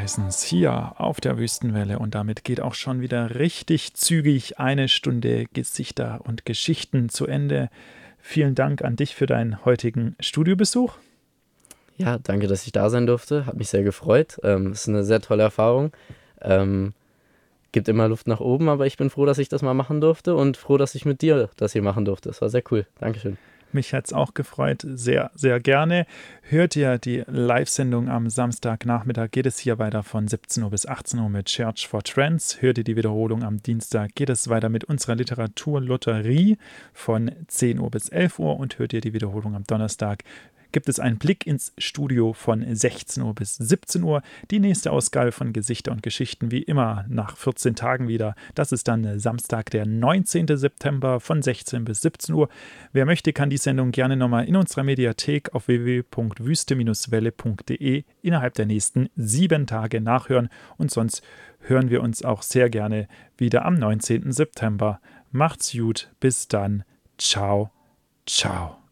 Horizons hier auf der Wüstenwelle und damit geht auch schon wieder richtig zügig eine Stunde Gesichter und Geschichten zu Ende. Vielen Dank an dich für deinen heutigen Studiobesuch. Ja, danke, dass ich da sein durfte. Hat mich sehr gefreut. Es ist eine sehr tolle Erfahrung. Ähm, Gibt immer Luft nach oben, aber ich bin froh, dass ich das mal machen durfte und froh, dass ich mit dir das hier machen durfte. Das war sehr cool. Dankeschön. Mich hat es auch gefreut, sehr, sehr gerne. Hört ihr die Live-Sendung am Samstagnachmittag, geht es hier weiter von 17 Uhr bis 18 Uhr mit Church for Trends. Hört ihr die Wiederholung am Dienstag, geht es weiter mit unserer Literaturlotterie von 10 Uhr bis 11 Uhr und hört ihr die Wiederholung am Donnerstag, gibt es einen Blick ins Studio von 16 Uhr bis 17 Uhr. Die nächste Ausgabe von Gesichter und Geschichten wie immer nach 14 Tagen wieder. Das ist dann Samstag, der 19. September von 16 bis 17 Uhr. Wer möchte, kann die Sendung gerne nochmal in unserer Mediathek auf www.wüste-welle.de innerhalb der nächsten 7 Tage nachhören. Und sonst hören wir uns auch sehr gerne wieder am 19. September. Macht's gut, bis dann. Ciao, ciao.